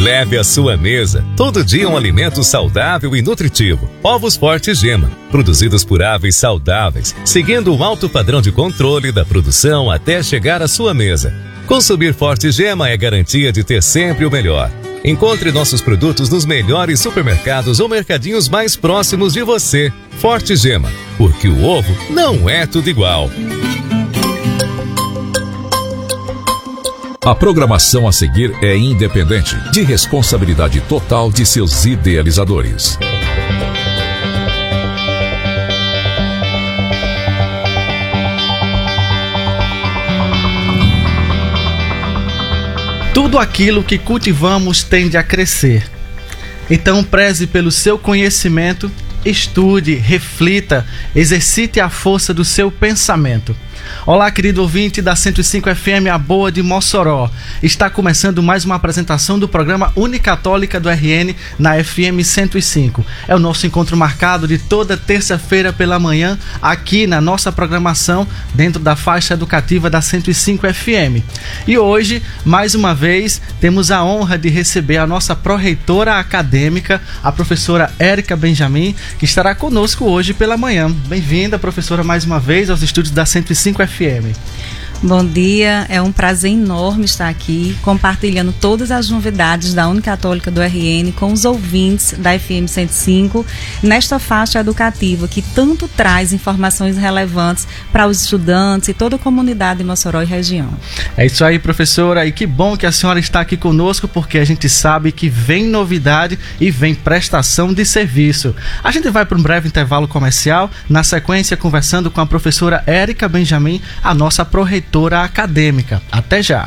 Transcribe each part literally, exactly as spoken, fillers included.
Leve à sua mesa todo dia um alimento saudável e nutritivo. Ovos Forte Gema, produzidos por aves saudáveis, seguindo um alto padrão de controle da produção até chegar à sua mesa. Consumir Forte Gema é garantia de ter sempre o melhor. Encontre nossos produtos nos melhores supermercados ou mercadinhos mais próximos de você. Forte Gema, porque o ovo não é tudo igual. A programação a seguir é independente, de responsabilidade total de seus idealizadores. Tudo aquilo que cultivamos tende a crescer. Então preze pelo seu conhecimento, estude, reflita, exercite a força do seu pensamento. Olá, querido ouvinte da cento e cinco F M, a boa de Mossoró. Está começando mais uma apresentação do programa Unicatólica do R N na F M cento e cinco. É o nosso encontro marcado de toda terça-feira pela manhã, aqui na nossa programação, dentro da faixa educativa da cento e cinco F M. E hoje, mais uma vez, temos a honra de receber a nossa pró-reitora acadêmica, a professora Érica Benjamin, que estará conosco hoje pela manhã. Bem-vinda, professora, mais uma vez aos estúdios da cento e cinco F M. Bom dia, é um prazer enorme estar aqui compartilhando todas as novidades da Unicatólica do R N com os ouvintes da F M cento e cinco nesta faixa educativa que tanto traz informações relevantes para os estudantes e toda a comunidade de Mossoró e região. É isso aí, professora, e que bom que a senhora está aqui conosco, porque a gente sabe que vem novidade e vem prestação de serviço. A gente vai para um breve intervalo comercial, na sequência conversando com a professora Érica Benjamin, a nossa pró-reitora acadêmica. Até já!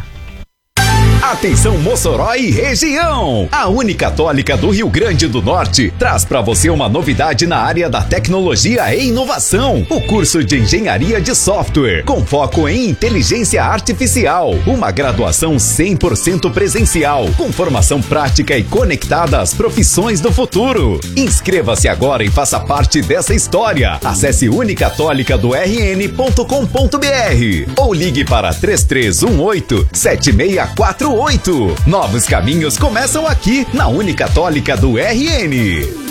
Atenção Mossoró e região! A Unicatólica do Rio Grande do Norte traz para você uma novidade na área da tecnologia e inovação. O curso de Engenharia de Software, com foco em inteligência artificial. Uma graduação cem por cento presencial, com formação prática e conectada às profissões do futuro. Inscreva-se agora e faça parte dessa história. Acesse unicatólica do r n ponto com ponto b r ou ligue para três três um oito, sete seis quatro oito. Novos caminhos começam aqui na Unicatólica do R N.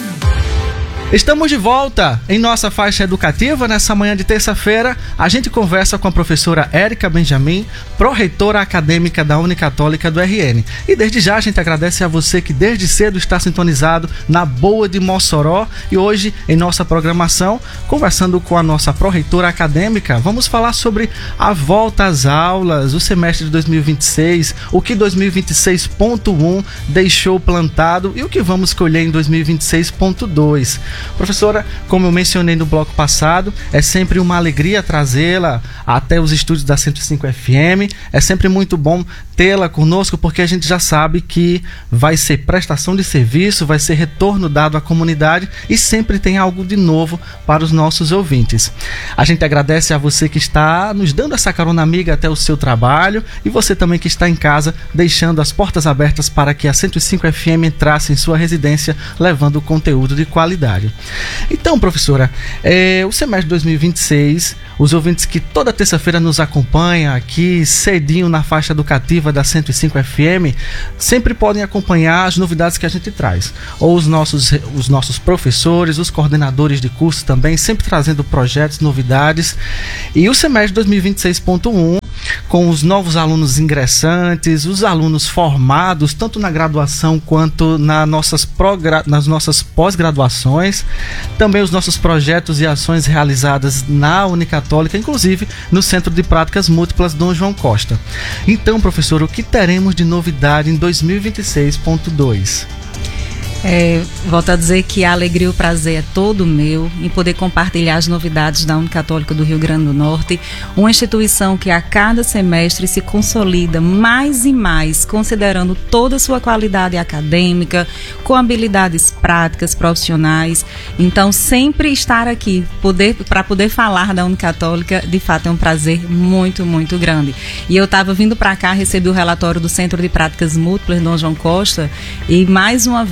Estamos de volta em nossa faixa educativa. Nessa manhã de terça-feira, a gente conversa com a professora Érica Benjamin, pró-reitora acadêmica da Unicatólica do R N. E desde já a gente agradece a você que desde cedo está sintonizado na boa de Mossoró. E hoje, em nossa programação, conversando com a nossa pró-reitora acadêmica, vamos falar sobre a volta às aulas, o semestre de dois mil e vinte e seis, o que dois mil e vinte e seis ponto um deixou plantado e o que vamos colher em dois mil e vinte e seis ponto dois. Professora, como eu mencionei no bloco passado, é sempre uma alegria trazê-la até os estúdios da cento e cinco F M. É sempre muito bom tê-la conosco, porque a gente já sabe que vai ser prestação de serviço, vai ser retorno dado à comunidade e sempre tem algo de novo para os nossos ouvintes. A gente agradece a você que está nos dando essa carona amiga até o seu trabalho e você também que está em casa, deixando as portas abertas para que a cento e cinco F M entrasse em sua residência, levando conteúdo de qualidade. Então, professora, é, o semestre de dois mil e vinte e seis, os ouvintes que toda terça-feira nos acompanham aqui cedinho na faixa educativa da cento e cinco F M, sempre podem acompanhar as novidades que a gente traz. Ou os nossos, os nossos professores, os coordenadores de curso também, sempre trazendo projetos, novidades. E o semestre de dois mil e vinte e seis ponto um, com os novos alunos ingressantes, os alunos formados, tanto na graduação quanto na nossas progra- nas nossas pós-graduações, também os nossos projetos e ações realizadas na Unicatólica, inclusive no Centro de Práticas Múltiplas Dom João Costa. Então, professor, o que teremos de novidade em dois mil e vinte e seis ponto dois? É, volto a dizer que a alegria e o prazer é todo meu em poder compartilhar as novidades da Unicatólica do Rio Grande do Norte, uma instituição que a cada semestre se consolida mais e mais, considerando toda a sua qualidade acadêmica, com habilidades práticas, profissionais. Então, sempre estar aqui poder, para poder falar da Unicatólica, de fato é um prazer muito, muito grande. E eu estava vindo para cá, recebi o relatório do Centro de Práticas Múltiplas Dom João Costa e, mais uma vez,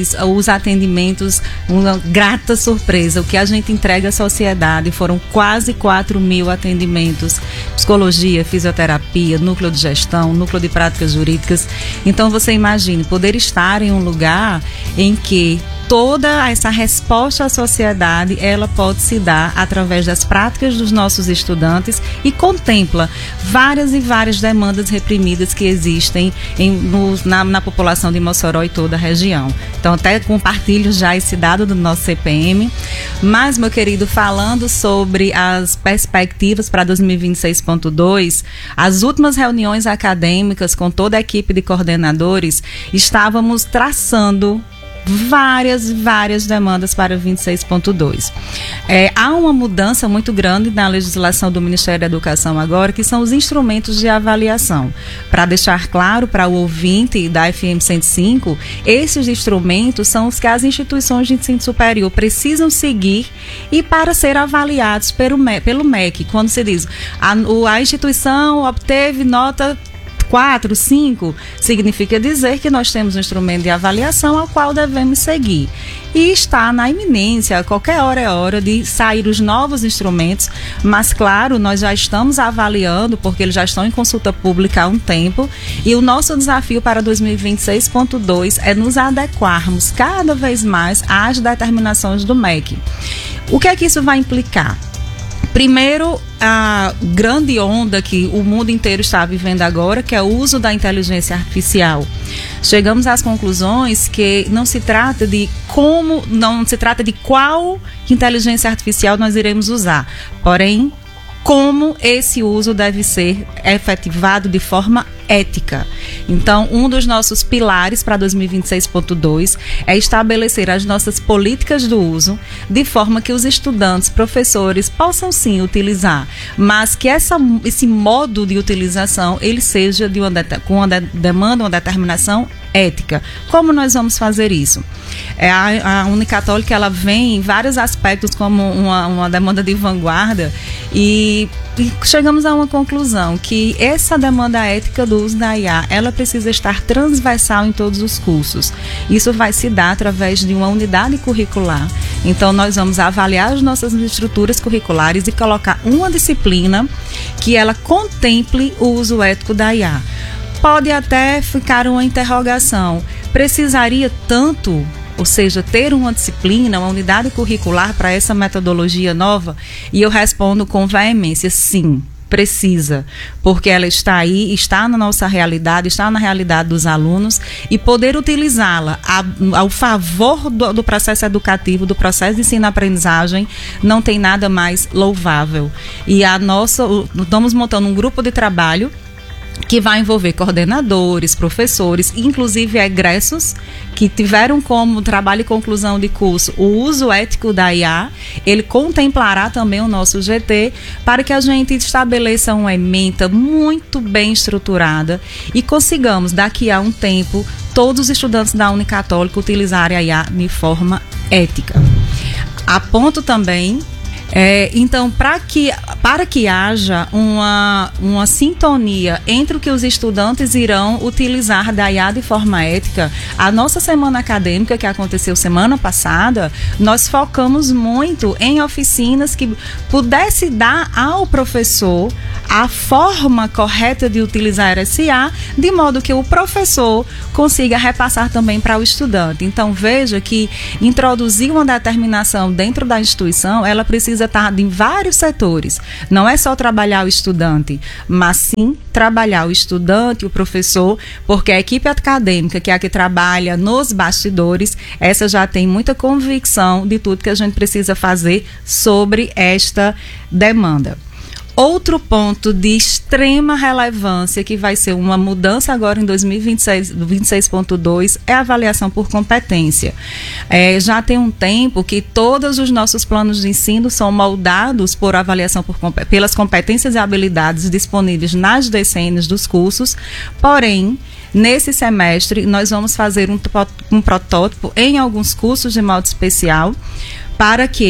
mais os atendimentos, uma grata surpresa. O que a gente entrega à sociedade foram quase quatro mil atendimentos. Psicologia, fisioterapia, núcleo de gestão, núcleo de práticas jurídicas. Então você imagine poder estar em um lugar em que toda essa resposta à sociedade, ela pode se dar através das práticas dos nossos estudantes e contempla várias e várias demandas reprimidas que existem em, no, na, na população de Mossoró e toda a região. Então, até compartilho já esse dado do nosso C P M. Mas, meu querido, falando sobre as perspectivas para dois mil e vinte e seis ponto dois, as últimas reuniões acadêmicas com toda a equipe de coordenadores, estávamos traçando várias, várias demandas para vinte e seis ponto dois. É, há uma mudança muito grande na legislação do Ministério da Educação agora, que são os instrumentos de avaliação. Para deixar claro para o ouvinte da F M cento e cinco, esses instrumentos são os que as instituições de ensino superior precisam seguir e para ser avaliados pelo M E C, pelo M E C. Quando se diz a, a instituição obteve nota quatro, cinco, significa dizer que nós temos um instrumento de avaliação ao qual devemos seguir. E está na iminência, a qualquer hora é hora de sair os novos instrumentos, mas claro, nós já estamos avaliando, porque eles já estão em consulta pública há um tempo, e o nosso desafio para dois mil e vinte e seis ponto dois é nos adequarmos cada vez mais às determinações do M E C. O que é que isso vai implicar? Primeiro, a grande onda que o mundo inteiro está vivendo agora, que é o uso da inteligência artificial. Chegamos às conclusões que não se trata de como, não se trata de qual inteligência artificial nós iremos usar, porém, como esse uso deve ser efetivado de forma ética. Então, um dos nossos pilares para dois mil e vinte e seis ponto dois é estabelecer as nossas políticas do uso de forma que os estudantes, professores possam sim utilizar, mas que essa, esse modo de utilização ele seja de uma, com uma de, demanda, uma determinação ética. Como nós vamos fazer isso? É, a, a Unicatólica ela vem em vários aspectos como uma, uma demanda de vanguarda e, e chegamos a uma conclusão que essa demanda ética do uso da I A, ela precisa estar transversal em todos os cursos. Isso vai se dar através de uma unidade curricular. Então nós vamos avaliar as nossas estruturas curriculares e colocar uma disciplina que ela contemple o uso ético da I A. Pode até ficar uma interrogação, precisaria tanto, ou seja, ter uma disciplina, uma unidade curricular para essa metodologia nova? E eu respondo com veemência, sim, precisa, porque ela está aí, está na nossa realidade, está na realidade dos alunos e poder utilizá-la a, ao favor do, do processo educativo, do processo de ensino-aprendizagem, não tem nada mais louvável. E a nossa, estamos montando um grupo de trabalho que vai envolver coordenadores, professores, inclusive egressos que tiveram como trabalho e conclusão de curso o uso ético da I A. Ele contemplará também o nosso G T para que a gente estabeleça uma ementa muito bem estruturada e consigamos, daqui a um tempo, todos os estudantes da Unicatólica utilizarem a I A de forma ética. Aponto também É, então, para que, para que haja uma, uma sintonia entre o que os estudantes irão utilizar da I A de forma ética, a nossa semana acadêmica, que aconteceu semana passada, nós focamos muito em oficinas que pudesse dar ao professor a forma correta de utilizar essa I A, de modo que o professor consiga repassar também para o estudante. Então, veja que introduzir uma determinação dentro da instituição, ela precisa estar em vários setores. Não é só trabalhar o estudante, mas sim trabalhar o estudante e o professor, porque a equipe acadêmica, que é a que trabalha nos bastidores, essa já tem muita convicção de tudo que a gente precisa fazer sobre esta demanda. Outro ponto de extrema relevância, que vai ser uma mudança agora em dois mil e vinte e seis ponto dois, é a avaliação por competência. É, já tem um tempo que todos os nossos planos de ensino são moldados por avaliação por, pelas competências e habilidades disponíveis nas D C Ns dos cursos, porém, nesse semestre, nós vamos fazer um, um protótipo em alguns cursos de modo especial para que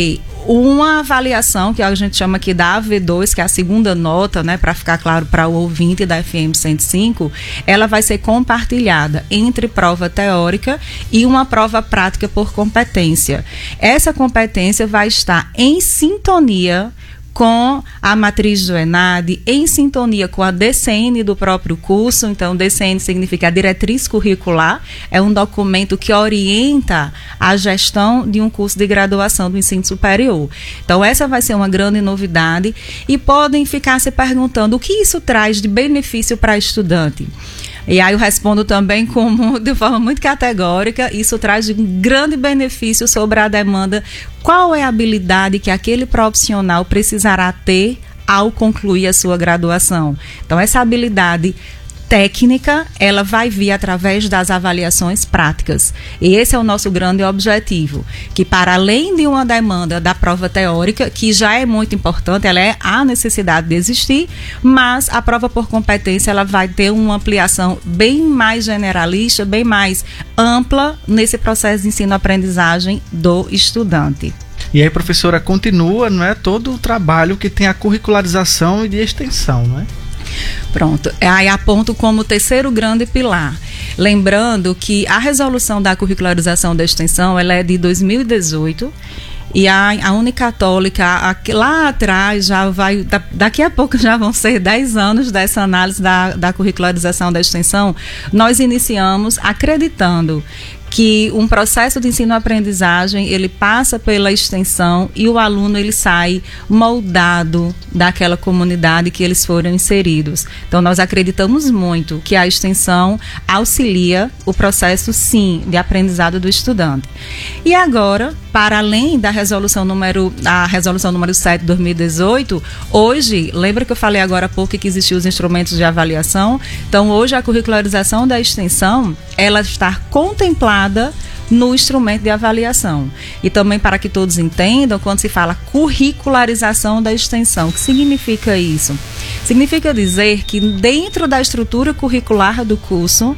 uma avaliação que a gente chama aqui da A V dois, que é a segunda nota, né, para ficar claro para o ouvinte da F M cento e cinco, ela vai ser compartilhada entre prova teórica e uma prova prática por competência. Essa competência vai estar em sintonia com a matriz do ENAD, em sintonia com a D C N do próprio curso. Então, D C N significa a diretriz curricular, é um documento que orienta a gestão de um curso de graduação do ensino superior. Então, essa vai ser uma grande novidade e podem ficar se perguntando o que isso traz de benefício para estudante. E aí eu respondo também como, de forma muito categórica, isso traz um grande benefício sobre a demanda. Qual é a habilidade que aquele profissional precisará ter ao concluir a sua graduação? Então, essa habilidade técnica, ela vai vir através das avaliações práticas. E esse é o nosso grande objetivo, que para além de uma demanda da prova teórica, que já é muito importante, ela é a necessidade de existir, mas a prova por competência, ela vai ter uma ampliação bem mais generalista, bem mais ampla nesse processo de ensino-aprendizagem do estudante. E aí, professora, continua, não é, todo o trabalho que tem a curricularização e de extensão, não é? Pronto, aí aponto como terceiro grande pilar. Lembrando que a resolução da curricularização da extensão, ela é de dois mil e dezoito, e a, a Unicatólica, a, lá atrás, já vai, da, daqui a pouco já vão ser dez anos dessa análise da, da curricularização da extensão. Nós iniciamos acreditando que um processo de ensino-aprendizagem, ele passa pela extensão e o aluno, ele sai moldado daquela comunidade que eles foram inseridos. Então, nós acreditamos muito que a extensão auxilia o processo, sim, de aprendizado do estudante. E agora, para além da resolução número, a resolução número sete de dois mil e dezoito, hoje, lembra que eu falei agora há pouco que existiam os instrumentos de avaliação? Então, hoje a curricularização da extensão, ela está contemplada no instrumento de avaliação. E também, para que todos entendam, quando se fala curricularização da extensão, o que significa isso? Significa dizer que dentro da estrutura curricular do curso,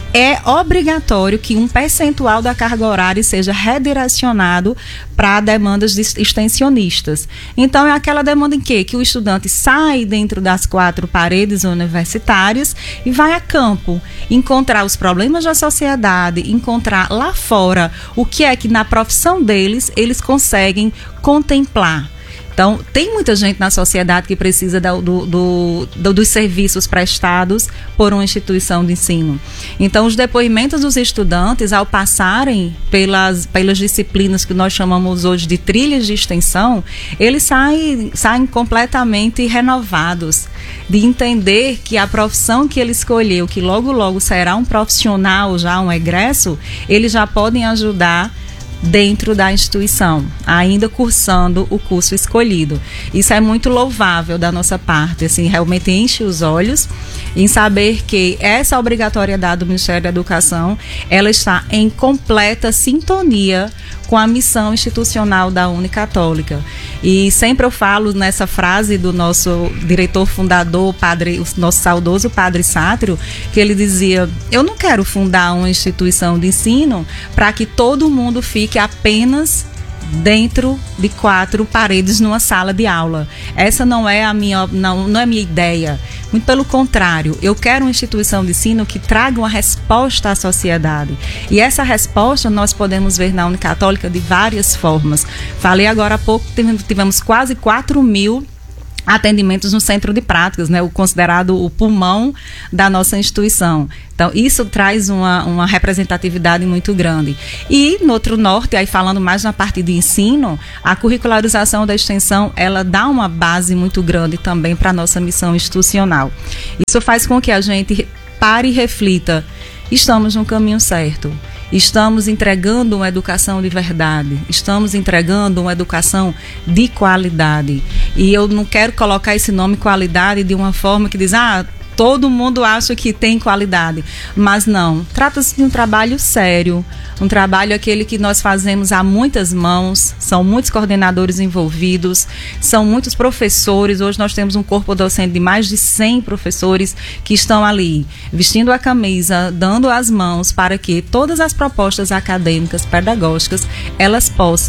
é obrigatório que um percentual da carga horária seja redirecionado para demandas de extensionistas. Então, é aquela demanda em que, que o estudante sai dentro das quatro paredes universitárias e vai a campo, encontrar os problemas da sociedade, encontrar lá fora o que é que na profissão deles eles conseguem contemplar. Então, tem muita gente na sociedade que precisa do, do, do, dos serviços prestados por uma instituição de ensino. Então, os depoimentos dos estudantes, ao passarem pelas, pelas disciplinas que nós chamamos hoje de trilhas de extensão, eles saem, saem completamente renovados, de entender que a profissão que ele escolheu, que logo, logo será um profissional, já um egresso, eles já podem ajudar dentro da instituição, ainda cursando o curso escolhido. Isso é muito louvável da nossa parte, assim, realmente enche os olhos em saber que essa obrigatoriedade do Ministério da Educação, ela está em completa sintonia com a missão institucional da Unicatólica. E sempre eu falo nessa frase do nosso diretor fundador, padre, o nosso saudoso Padre Sátrio, que ele dizia: eu não quero fundar uma instituição de ensino para que todo mundo fique apenas dentro de quatro paredes numa sala de aula. Essa não é a minha, não, não é a minha ideia. Muito pelo contrário, eu quero uma instituição de ensino que traga uma resposta à sociedade. E essa resposta nós podemos ver na Unicatólica de várias formas. Falei agora há pouco, tivemos quase quatro mil atendimentos no centro de práticas, né, o considerado o pulmão da nossa instituição. Então, isso traz uma, uma representatividade muito grande. E, no outro norte, aí falando mais na parte de ensino, a curricularização da extensão, ela dá uma base muito grande também para a nossa missão institucional. Isso faz com que a gente pare e reflita: estamos no caminho certo. Estamos entregando uma educação de verdade, estamos entregando uma educação de qualidade. E eu não quero colocar esse nome qualidade de uma forma que diz, ah, todo mundo acha que tem qualidade. Mas não, trata-se de um trabalho sério, um trabalho aquele que nós fazemos a muitas mãos, são muitos coordenadores envolvidos, são muitos professores. Hoje nós temos um corpo docente de mais de cem professores que estão ali, vestindo a camisa, dando as mãos para que todas as propostas acadêmicas, pedagógicas, elas possam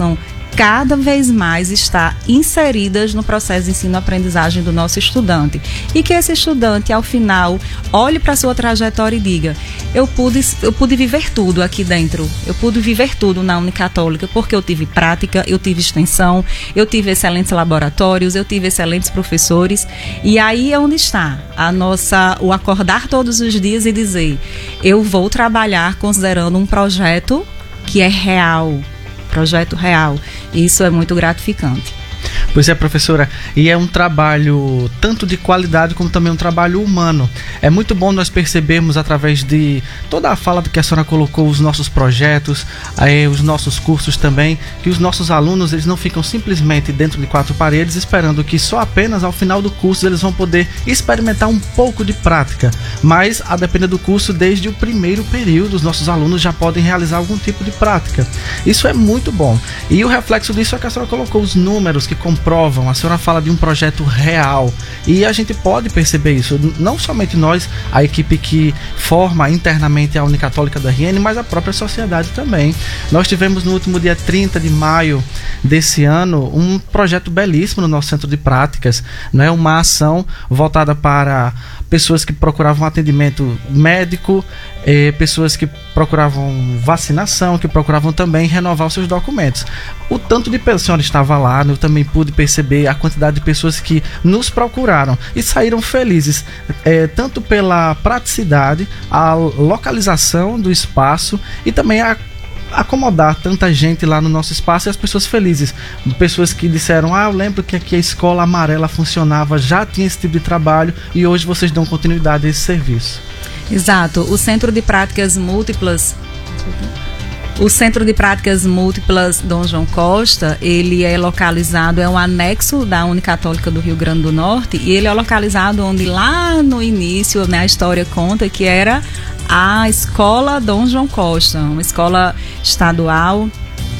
cada vez mais estar inseridas no processo de ensino-aprendizagem do nosso estudante. E que esse estudante, ao final, olhe para a sua trajetória e diga: eu pude, eu pude viver tudo aqui dentro, eu pude viver tudo na Unicatólica, porque eu tive prática, eu tive extensão, eu tive excelentes laboratórios, eu tive excelentes professores. E aí é onde está a nossa, o acordar todos os dias e dizer: eu vou trabalhar considerando um projeto que é real, projeto real. Isso é muito gratificante. Pois é, professora, e é um trabalho tanto de qualidade como também um trabalho humano. É muito bom nós percebermos através de toda a fala que a senhora colocou, os nossos projetos, aí, os nossos cursos também, que os nossos alunos, eles não ficam simplesmente dentro de quatro paredes esperando que só apenas ao final do curso eles vão poder experimentar um pouco de prática, mas a depender do curso, desde o primeiro período os nossos alunos já podem realizar algum tipo de prática. Isso é muito bom, e o reflexo disso é que a senhora colocou os números que comprovam. A senhora fala de um projeto real e a gente pode perceber isso, não somente nós, a equipe que forma internamente a Unicatólica do R N, mas a própria sociedade também. Nós tivemos no último dia trinta de maio desse ano um projeto belíssimo no nosso centro de práticas, né? Uma ação voltada para pessoas que procuravam atendimento médico, eh, pessoas que procuravam vacinação, que procuravam também renovar os seus documentos. O tanto de pessoas, a senhora estava lá, eu também pude perceber a quantidade de pessoas que nos procuraram e saíram felizes, eh, tanto pela praticidade, a localização do espaço e também a acomodar tanta gente lá no nosso espaço e as pessoas felizes. Pessoas que disseram: ah, eu lembro que aqui a escola amarela funcionava, já tinha esse tipo de trabalho e hoje vocês dão continuidade a esse serviço. Exato. O Centro de Práticas Múltiplas O Centro de Práticas Múltiplas Dom João Costa, ele é localizado, é um anexo da Unicatólica do Rio Grande do Norte, e ele é localizado onde lá no início, né, a história conta que era a Escola Dom João Costa, uma escola estadual.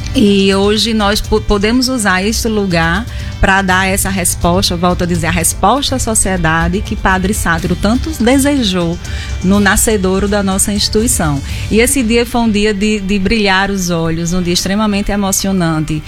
E hoje nós podemos usar este lugar para dar essa resposta, eu volto a dizer, a resposta à sociedade que Padre Sátiro tanto desejou no nascedouro da nossa instituição. E esse dia foi um dia de, de brilhar os olhos, um dia extremamente emocionante.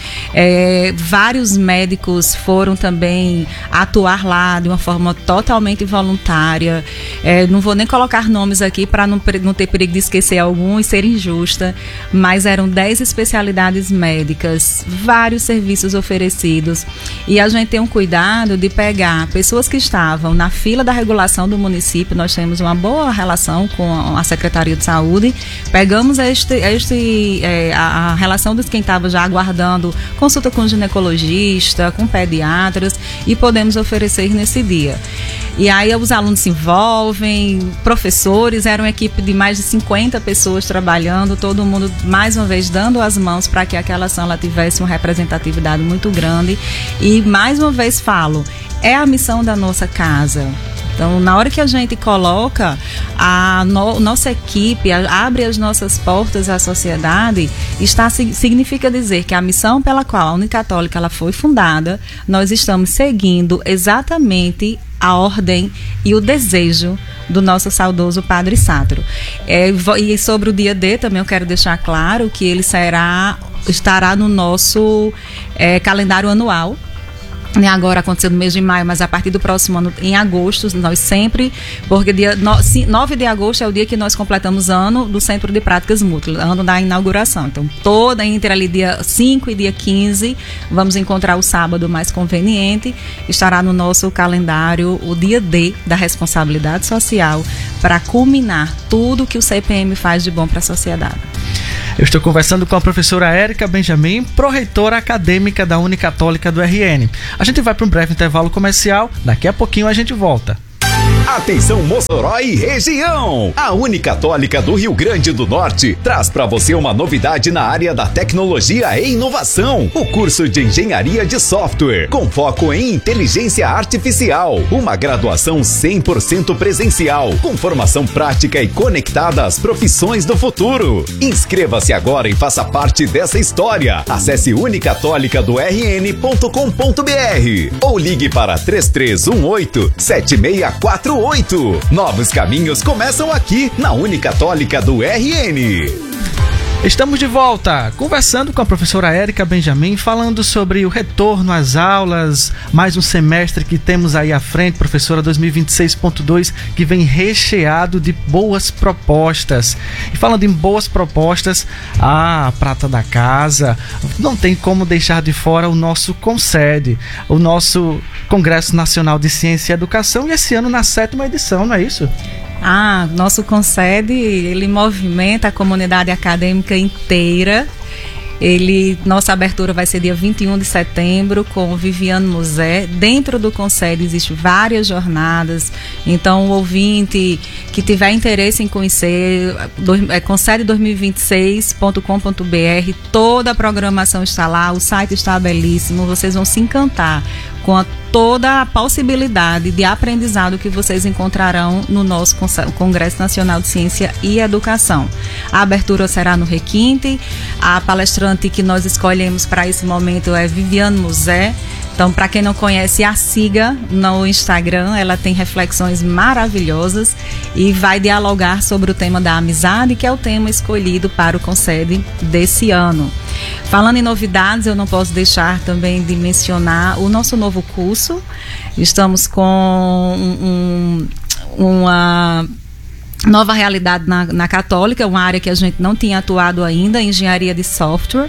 É, vários médicos foram também atuar lá de uma forma totalmente voluntária. É, não vou nem colocar nomes aqui para não, não ter perigo de esquecer algum e ser injusta, mas eram dez especialidades médicas, vários serviços oferecidos. E a gente tem um cuidado de pegar pessoas que estavam na fila da regulação do município. Nós temos uma boa relação com a Secretaria de Saúde. Pegamos este, este, é, a, a relação dos quem estava já aguardando consulta com ginecologista, com pediatras, e podemos oferecer nesse dia. E aí os alunos se envolvem, professores, era uma equipe de mais de cinquenta pessoas trabalhando, todo mundo mais uma vez dando as mãos para que aquela ação ela tivesse uma representatividade muito grande. E mais uma vez falo, é a missão da nossa casa. Então, na hora que a gente coloca a no, nossa equipe, a, abre as nossas portas à sociedade, está, significa dizer que a missão pela qual a Unicatólica ela foi fundada, nós estamos seguindo exatamente a ordem e o desejo do nosso saudoso Padre Sátiro. É, e sobre o dia D também eu quero deixar claro que ele será, estará no nosso é, calendário anual. Agora aconteceu no mês de maio, mas a partir do próximo ano, em agosto, nós sempre, porque dia nove de agosto é o dia que nós completamos ano do Centro de Práticas Múltiplas, ano da inauguração. Então, toda entre ali dia cinco e dia quinze, vamos encontrar o sábado mais conveniente, estará no nosso calendário o dia D da responsabilidade social, para culminar tudo que o C P M faz de bom para a sociedade. Eu estou conversando com a professora Érica Benjamin, pró-reitora acadêmica da Unicatólica do R N. A gente vai para um breve intervalo comercial, daqui a pouquinho a gente volta. Atenção Mossoró e região! A Unicatólica do Rio Grande do Norte traz para você uma novidade na área da tecnologia e inovação. O curso de Engenharia de Software, com foco em inteligência artificial. Uma graduação cem por cento presencial, com formação prática e conectada às profissões do futuro. Inscreva-se agora e faça parte dessa história. Acesse unicatólica do r n ponto com ponto b r ou ligue para três três um oito, sete seis quatro oito. Novos caminhos começam aqui na Unicatólica do R N. Estamos de volta, conversando com a professora Érica Benjamin, falando sobre o retorno às aulas, mais um semestre que temos aí à frente, professora, dois mil e vinte e seis ponto dois, que vem recheado de boas propostas. E falando em boas propostas, a prata da casa, não tem como deixar de fora o nosso CONCED, o nosso Congresso Nacional de Ciência e Educação, e esse ano na sétima edição, não é isso? Ah, nosso CONCED, ele movimenta a comunidade acadêmica inteira. Ele, nossa abertura vai ser dia vinte e um de setembro com o Viviane Mosé. Dentro do CONCED existem várias jornadas, então o ouvinte que tiver interesse em conhecer, é conced dois mil e vinte e seis ponto com ponto b r, toda a programação está lá, o site está belíssimo, vocês vão se encantar com a, toda a possibilidade de aprendizado que vocês encontrarão no nosso Congresso Nacional de Ciência e Educação. A abertura será no Requinte, a palestrante que nós escolhemos para esse momento é Viviane Mosé. Então, para quem não conhece, a siga no Instagram, ela tem reflexões maravilhosas e vai dialogar sobre o tema da amizade, que é o tema escolhido para o CONCED desse ano. Falando em novidades, eu não posso deixar também de mencionar o nosso novo curso. Estamos com um, uma nova realidade na, na Católica, uma área que a gente não tinha atuado ainda, engenharia de software.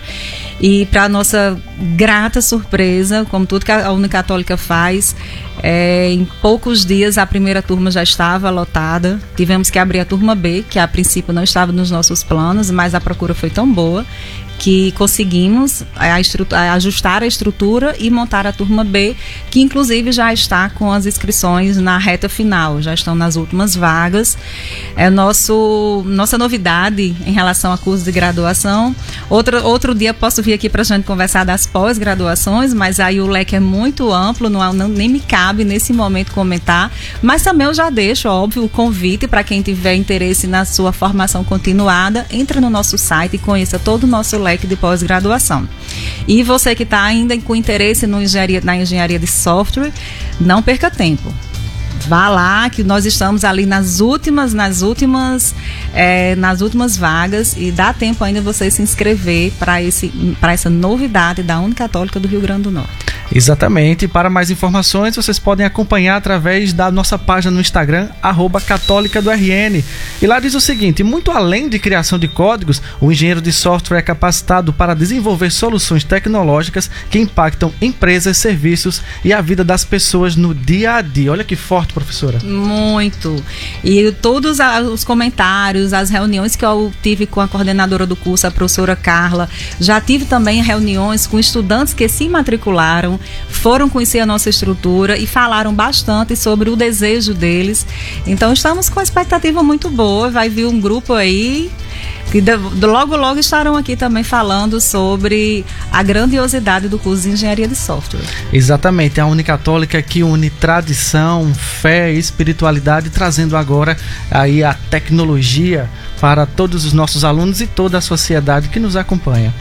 E para nossa grata surpresa, como tudo que a Unicatólica faz, é, em poucos dias a primeira turma já estava lotada. Tivemos que abrir a turma B, que a princípio não estava nos nossos planos, mas a procura foi tão boa que conseguimos a a ajustar a estrutura e montar a turma B, que inclusive já está com as inscrições na reta final, já estão nas últimas vagas. É nosso, nossa novidade em relação a curso de graduação. Outro, outro dia posso vir aqui para a gente conversar das pós-graduações, mas aí o leque é muito amplo, não, não, nem me cabe nesse momento comentar, mas também eu já deixo, óbvio, o convite para quem tiver interesse na sua formação continuada, entre no nosso site e conheça todo o nosso leque de pós-graduação. E você que está ainda com interesse no engenharia, na engenharia de software, não perca tempo. Vá lá, que nós estamos ali nas últimas, nas últimas, é, nas últimas vagas, e dá tempo ainda você se inscrever para esse, para essa novidade da Unicatólica do Rio Grande do Norte. Exatamente. Para mais informações, vocês podem acompanhar através da nossa página no Instagram, arroba Católica do R N. E lá diz o seguinte: muito além de criação de códigos, o engenheiro de software é capacitado para desenvolver soluções tecnológicas que impactam empresas, serviços e a vida das pessoas no dia a dia. Olha que forte, professora. Muito. E todos os comentários, as reuniões que eu tive com a coordenadora do curso, a professora Carla, já tive também reuniões com estudantes que se matricularam, foram conhecer a nossa estrutura e falaram bastante sobre o desejo deles. Então estamos com uma expectativa muito boa. Vai vir um grupo aí que logo logo estarão aqui também falando sobre a grandiosidade do curso de engenharia de software. Exatamente, a Unicatólica que une tradição, fé e espiritualidade, trazendo agora aí a tecnologia para todos os nossos alunos e toda a sociedade que nos acompanha.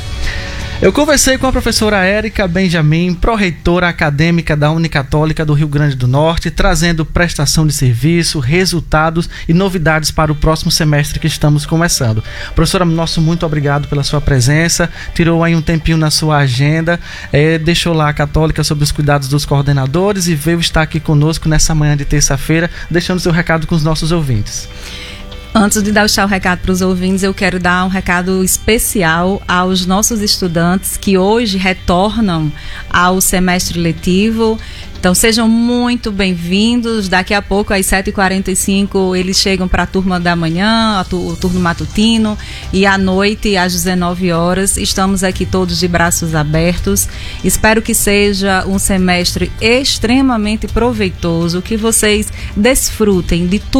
Eu conversei com a professora Érica Benjamin, pró-reitora acadêmica da Unicatólica do Rio Grande do Norte, trazendo prestação de serviço, resultados e novidades para o próximo semestre que estamos começando. Professora, nosso muito obrigado pela sua presença, tirou aí um tempinho na sua agenda, é, deixou lá a Católica sobre os cuidados dos coordenadores e veio estar aqui conosco nessa manhã de terça-feira, deixando seu recado com os nossos ouvintes. Antes de dar o recado para os ouvintes, eu quero dar um recado especial aos nossos estudantes que hoje retornam ao semestre letivo. Então sejam muito bem-vindos. Daqui a pouco, às sete e quarenta e cinco, eles chegam para a turma da manhã, o turno matutino, e à noite, às dezenove horas, estamos aqui todos de braços abertos. Espero que seja um semestre extremamente proveitoso, que vocês desfrutem de tudo